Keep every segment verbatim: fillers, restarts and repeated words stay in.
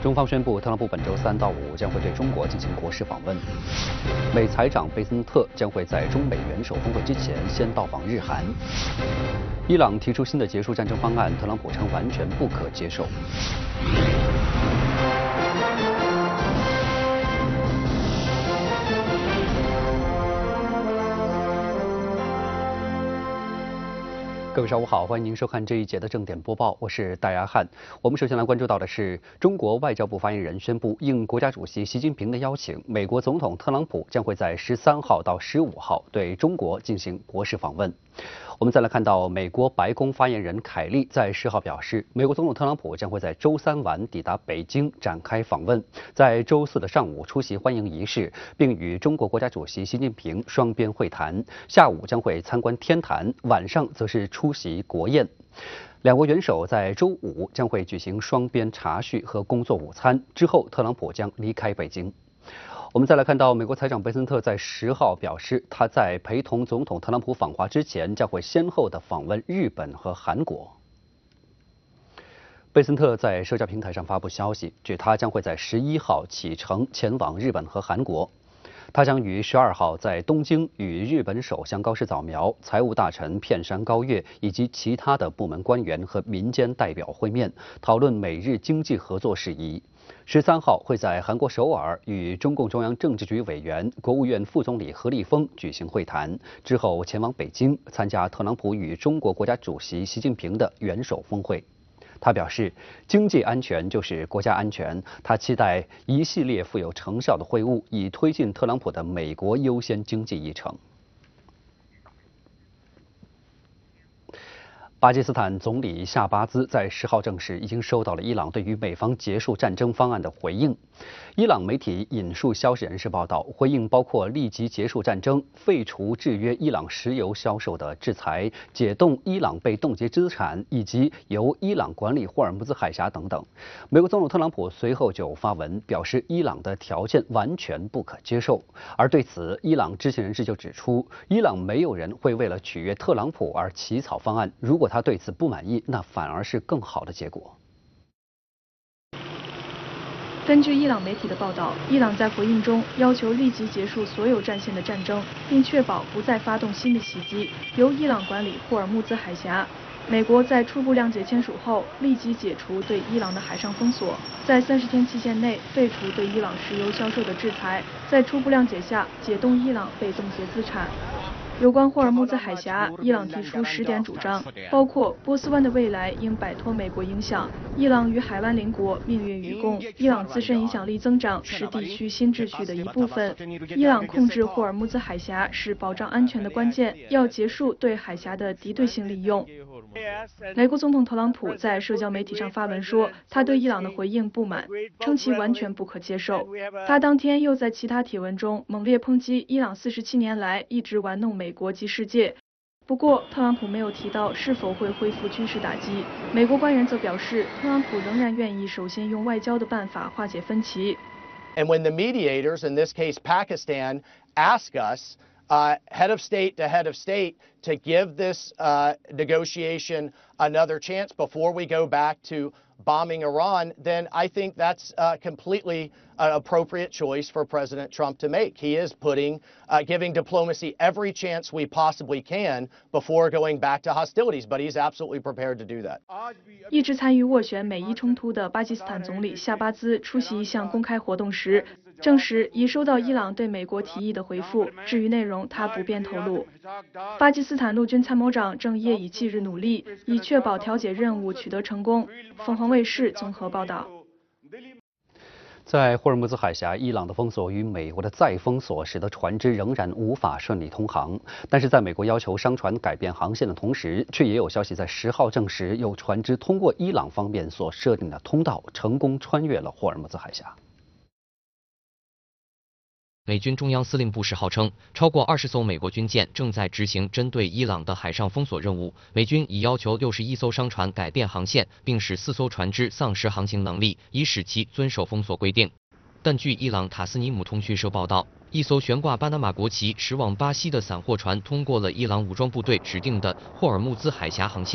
中方宣布，特朗普本周三到五将会对中国进行国事访问。美财长贝森特将会在中美元首峰会之前先到访日韩。伊朗提出新的结束战争方案，特朗普称完全不可接受。各位上午好，欢迎您收看这一节的正点播报，我是戴亚汉。我们首先来关注到的是，中国外交部发言人宣布，应国家主席习近平的邀请，美国总统特朗普将会在十三号到十五号对中国进行国事访问。我们再来看到，美国白宫发言人凯利在十号表示，美国总统特朗普将会在周三晚抵达北京展开访问，在周四的上午出席欢迎仪式，并与中国国家主席习近平双边会谈，下午将会参观天坛，晚上则是出席国宴。两国元首在周五将会举行双边茶叙和工作午餐，之后特朗普将离开北京。我们再来看到，美国财长贝森特在十号表示，他在陪同总统特朗普访华之前，将会先后的访问日本和韩国。贝森特在社交平台上发布消息，指他将会在十一号启程前往日本和韩国。他将于十二号在东京与日本首相高市早苗、财务大臣片山高月以及其他的部门官员和民间代表会面，讨论美日经济合作事宜。十三号会在韩国首尔与中共中央政治局委员、国务院副总理何立峰举行会谈，之后前往北京参加特朗普与中国国家主席习近平的元首峰会。他表示，经济安全就是国家安全。他期待一系列富有成效的会晤，以推进特朗普的美国优先经济议程。巴基斯坦总理夏巴兹在十号证实，已经收到了伊朗对于美方结束战争方案的回应。伊朗媒体引述消息人士报道，回应包括立即结束战争、废除制约伊朗石油销售的制裁、解冻伊朗被冻结资产，以及由伊朗管理霍尔木兹海峡等等。美国总统特朗普随后就发文表示，伊朗的条件完全不可接受。而对此，伊朗知情人士就指出，伊朗没有人会为了取悦特朗普而起草方案，如果他对此不满意，那反而是更好的结果。 根据伊朗媒体的报道，伊朗在回应中要求立即结束所有战线的战争，并确保不再发动新的袭击，由伊朗管理霍尔木兹海峡。美国在初步谅解签署后，立即解除对伊朗的海上封锁，在三十天期限内废除对伊朗石油销售的制裁，在初步谅解下解冻伊朗被冻结资产。有关霍尔木兹海峡，伊朗提出十点主张，包括波斯湾的未来应摆脱美国影响，伊朗与海湾邻国命运与共，伊朗自身影响力增长是地区新秩序的一部分，伊朗控制霍尔木兹海峡是保障安全的关键，要结束对海峡的敌对性利用。美国总统特朗普在社交媒体上发文说，他对伊朗的回应不满，称其完全不可接受。他当天又在其他帖文中猛烈抨击伊朗四十七年来一直玩弄美国及世界。不过，特朗普没有提到是否会恢复军事打击。美国官员则表示，特朗普仍然愿意首先用外交的办法化解分歧。 And when the mediators, in this case Pakistan, ask us, uh, head of state to head of state, to give this uh, negotiation another chance before we go back to bombing Iran, then I think that's uh, completely an appropriate choice for President Trump to make. He is putting, uh, giving diplomacy every chance we possibly can before going back to hostilities, but he's absolutely prepared to do that. 一直参与斡旋美伊冲突的巴基斯坦总理夏巴兹出席一项公开活动时，证实已收到伊朗对美国提议的回复，至于内容他不便透露。巴基斯坦陆军参谋长正夜以继日努力，以确保调解任务取得成功。凤凰卫视综合报道。 在霍尔木兹海峡，伊朗的封锁与美国的再封锁，使得船只仍然无法顺利通航。但是，在美国要求商船改变航线的同时，却也有消息在十号证实，有船只通过伊朗方面所设定的通道，成功穿越了霍尔木兹海峡。 美军中央司令部十号称，超过二十艘美国军舰正在执行针对伊朗的海上封锁任务。美军已要求六十一艘商船改变航线，并使四艘船只丧失航行能力，以使其遵守封锁规定。但据伊朗塔斯尼姆通讯社报道，一艘悬挂巴拿马国旗驶往巴西的散货船通过了伊朗武装部队指定的霍尔木兹海峡航线。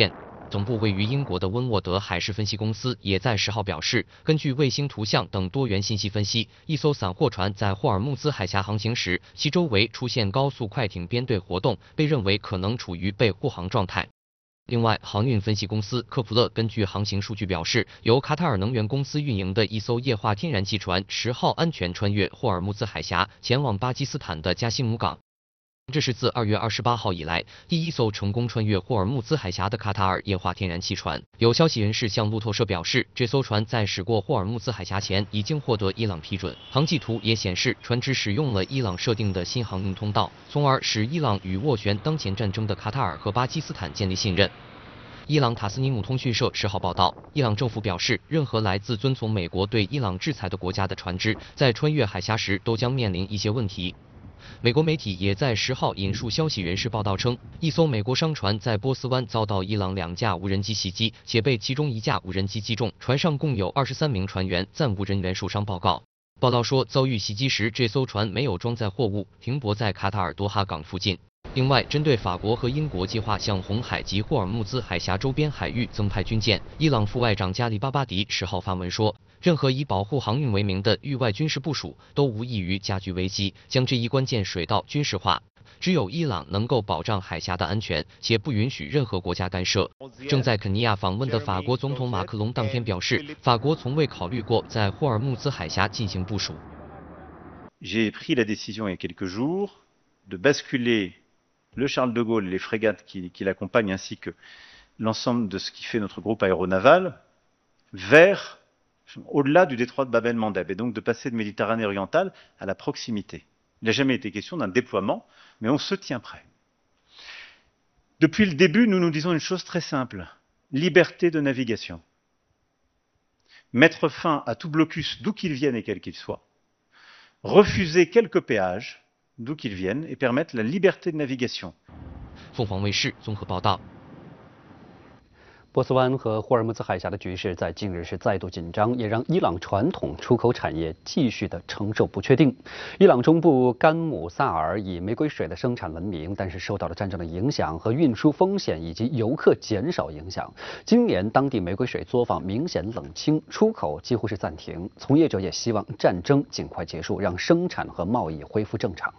总部位于英国的温沃德海事分析公司也在十号表示，根据卫星图像等多元信息分析，一艘散货船在霍尔木兹海峡航行时，其周围出现高速快艇编队活动，被认为可能处于被护航状态。另外，航运分析公司科普勒根据航行数据表示，由卡塔尔能源公司运营的一艘液化天然气船十号安全穿越霍尔木兹海峡，前往巴基斯坦的加西姆港。这是自二月二十八号以来第一艘成功穿越霍尔木兹海峡的卡塔尔液化天然气船。有消息人士向路透社表示，这艘船在驶过霍尔木兹海峡前已经获得伊朗批准。航迹图也显示，船只使用了伊朗设定的新航运通道，从而使伊朗与斡旋当前战争的卡塔尔和巴基斯坦建立信任。伊朗塔斯尼姆通讯社十号报道，伊朗政府表示，任何来自遵从美国对伊朗制裁的国家的船只，在穿越海峡时都将面临一些问题。美国媒体也在十号引述消息人士报道称，一艘美国商船在波斯湾遭到伊朗两架无人机袭击，且被其中一架无人机击中，船上共有二十三名船员，暂无人员受伤报告。报道说，遭遇袭击时，这艘船没有装载货物，停泊在卡塔尔多哈港附近。另外，针对法国和英国计划向红海及霍尔木兹海峡周边海域增派军舰，伊朗副外长加里巴巴迪十号发文说，任何以保护航运为名的域外军事部署都无异于加剧危机，将这一关键水道军事化。只有伊朗能够保障海峡的安全，且不允许任何国家干涉。正在肯尼亚访问的法国总统马克龙当天表示，法国从未考虑过在霍尔木兹海峡进行部署。 J'ai pris la décision il y a quelques jours de basculer le Charles de Gaulle et les frégates qui, qui l'accompagnent ainsi que l'ensemble de ce qui fait notre groupe aéronaval vers au-delà du détroit de Bab el-Mandeb et donc de passer de Méditerranée orientale à la proximité. Il n'a jamais été question d'un déploiement, mais on se tient prêt. Depuis le début, nous nous disons une chose très simple, liberté de navigation. Mettre fin à tout blocus d'où qu'il vienne et quel qu'il soit, refuser quelques péages d'où qu'ils viennent et permettre la liberté de navigation. 凤凰卫视综合报道。 波斯湾和霍尔木兹海峡的局势在近日是再度紧张，也让伊朗传统出口产业继续的承受不确定。伊朗中部甘姆萨尔以玫瑰水的生产闻名，但是受到了战争的影响和运输风险以及游客减少影响，今年当地玫瑰水作坊明显冷清，出口几乎是暂停。从业者也希望战争尽快结束，让生产和贸易恢复正常。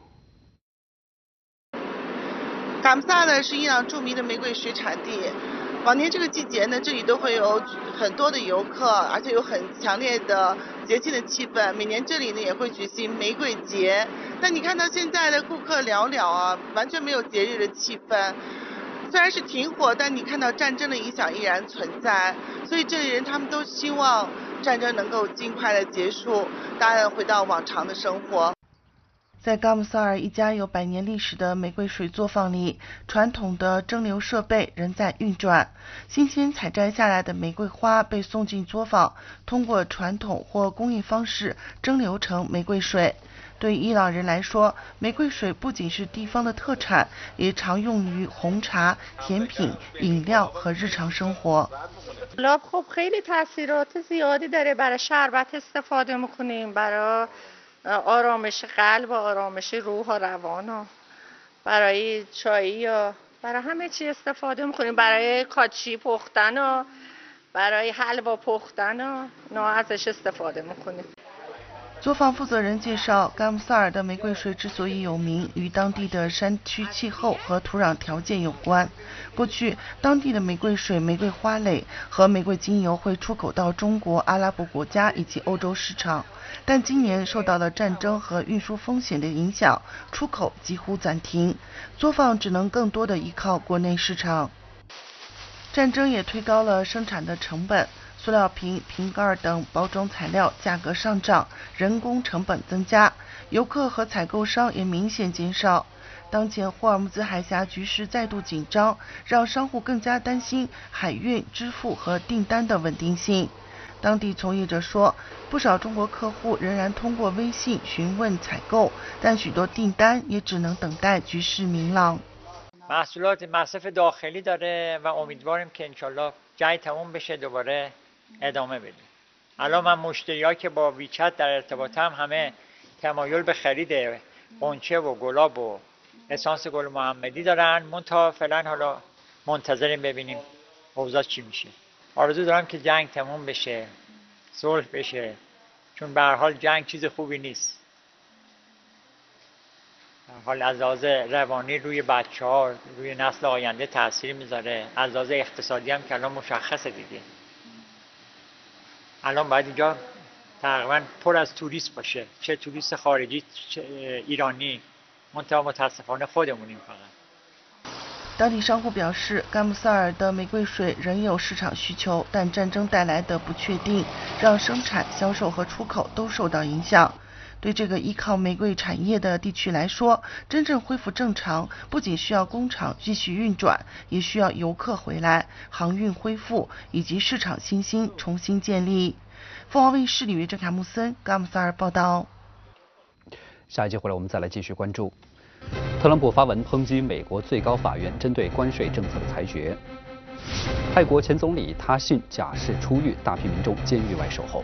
甘姆萨尔是伊朗著名的玫瑰水产地。往年这个季节呢，这里都会有很多的游客，而且有很强烈的节庆的气氛。每年这里呢也会举行玫瑰节，但你看到现在的顾客寥寥啊，完全没有节日的气氛。虽然是停火，但你看到战争的影响依然存在，所以这里人他们都希望战争能够尽快的结束，大家回到往常的生活。在甘姆萨尔一家有百年历史的玫瑰水作坊里，传统的蒸馏设备仍在运转。新鲜采摘下来的玫瑰花被送进作坊，通过传统或工艺方式蒸馏成玫瑰水。对伊朗人来说，玫瑰水不仅是地方的特产，也常用于红茶、甜品、饮料和日常生活。 گلاب خب خیلی تاثیرات زیادی داره. برای شربت استفاده میکنیم، برای آرامش قلب و آرامش روح و روان و برای چایی و برای همه چی استفاده میکنیم. برای کاچی پختن و برای حلوا پختن و نه ازش استفاده میکنیم。 作坊负责人介绍，甘姆萨尔的玫瑰水之所以有名，与当地的山区气候和土壤条件有关。过去，当地的玫瑰水、玫瑰花蕾和玫瑰精油会出口到中国、阿拉伯国家以及欧洲市场，但今年受到了战争和运输风险的影响，出口几乎暂停，作坊只能更多的依靠国内市场。战争也推高了生产的成本。塑料瓶、瓶盖等包装材料价格上涨，人工成本增加，游客和采购商也明显减少。当前霍尔木兹海峡局势再度紧张，让商户更加担心海运、支付和订单的稳定性。当地从业者说，不少中国客户仍然通过微信询问采购，但许多订单也只能等待局势明朗。 محصولات مصرف داخلی داره و امیدواریم که انشالله جای تموم بشه دوباره ادامه بدیم. الان من مشتری‌ها که با ویچت در ارتباطم همه تمایل به خرید غنچه و گلاب و اسانس گل محمدی دارن. منتها فعلا حالا منتظریم ببینیم اوضاع چی میشه. آرزو دارم که جنگ تموم بشه، صلح بشه، چون به هر حال جنگ چیز خوبی نیست. به هر حال از لحاظ روانی روی بچه‌ها، روی نسل آینده تأثیر میذاره. از لحاظ اقتصادی هم که الان مشخصه دیگه. الان باید اینجا تقریبا پر از توریست باشه، چه توریست خارجی چه ایرانی، منتها متاسفانه خودمونیم فقط。 当地商户表示，甘姆萨尔的玫瑰水仍有市场需求，但战争带来的不确定让生产、销售和出口都受到影响。对这个依靠玫瑰产业的地区来说，真正恢复正常，不仅需要工厂继续运转，也需要游客回来、航运恢复以及市场信心重新建立。凤凰卫视李约珍、卡穆森，甘姆萨尔报道。 下一节回来，我们再来继续关注。特朗普发文抨击美国最高法院针对关税政策的裁决。泰国前总理他信假释出狱，大批民众监狱外守候。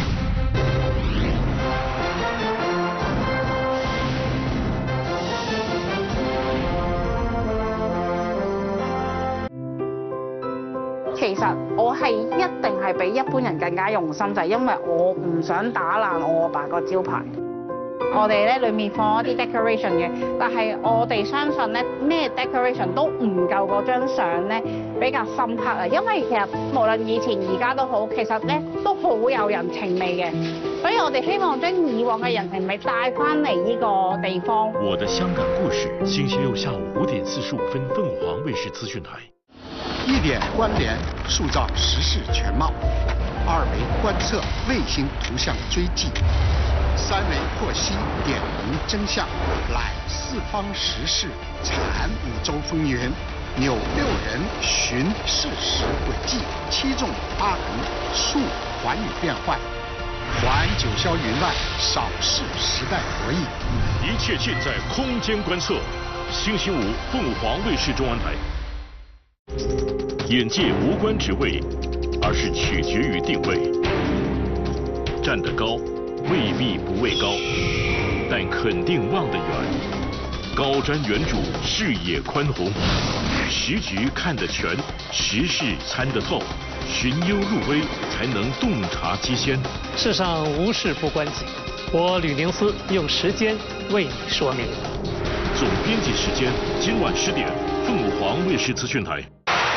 其實我係一定係比一般人更加用心，就係因為我唔想打爛我阿爸個招牌。我哋咧裏面放一啲 decoration 嘅，但係我哋相信咧咩 decoration 都唔夠嗰張相咧比較深刻啊！因為其實無論以前而家都好，其實咧都好有人情味嘅，所以我哋希望將以往嘅人情味帶翻嚟呢個地方。 我的香港故事，星期六下午五點四十五分，鳳凰衛視資訊台。 一點關聯，塑造時事全貌；二維觀測，衛星圖像追跡；三維剖析，點明真相。攬四方時事，產五洲風雲；扭六人，尋事實軌跡；七縱八橫，述寰宇變幻；環九霄雲外，掃視時代博弈。 一切盡在空間觀測。星期五，鳳凰衛視中文台。眼界無關職位，而是取決於定位。站得高，未必不畏高，但肯定望得遠。高瞻遠矚，視野寬宏，時局看得全，時事參得透，尋幽入微，才能洞察機先。 世上無事不關己，我呂寧思用時間為你說明。 總編輯時間，今晚十點，鳳凰衛視資訊台。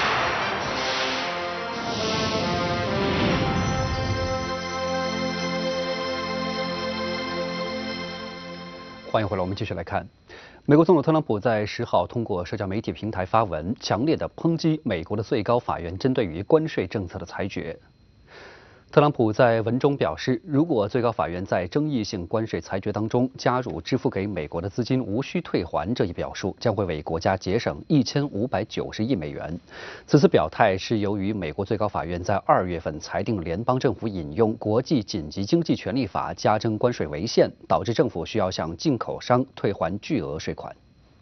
欢迎回来，我们继续来看，美国总统特朗普在十号通过社交媒体平台发文，强烈的抨击美国的最高法院针对于关税政策的裁决。特朗普在文中表示，如果最高法院在争议性关税裁决当中加入支付给美国的资金无需退还这一表述，将会为国家节省一千五百九十亿美元。此次表态是由于美国最高法院在二月份裁定联邦政府引用国际紧急经济权利法加征关税违宪，导致政府需要向进口商退还巨额税款。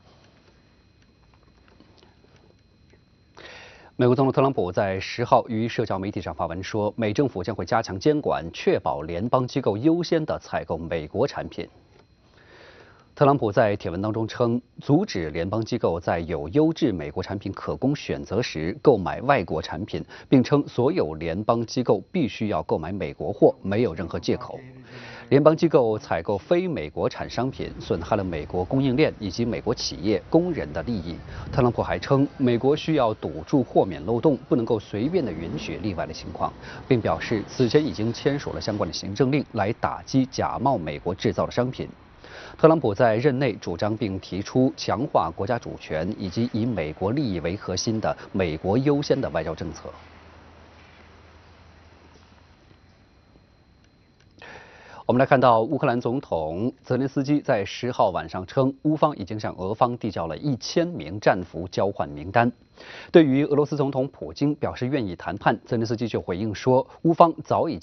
美国总统特朗普在十号于社交媒体上发文说，美政府将会加强监管，确保联邦机构优先地采购美国产品。特朗普在帖文当中称，阻止联邦机构在有优质美国产品可供选择时购买外国产品，并称所有联邦机构必须要购买美国货，没有任何借口。联邦机构采购非美国产商品，损害了美国供应链以及美国企业、工人的利益。特朗普还称，美国需要堵住豁免漏洞，不能够随便的允许例外的情况，并表示此前已经签署了相关的行政令来打击假冒美国制造的商品。特朗普在任内主张并提出强化国家主权以及以美国利益为核心的美国优先的外交政策。我们来看到，乌克兰总统泽连斯基在十号晚上称，乌方已经向俄方递交了一千名战俘交换名单。对于俄罗斯总统普京表示愿意谈判，泽连斯基就回应说，乌方早已经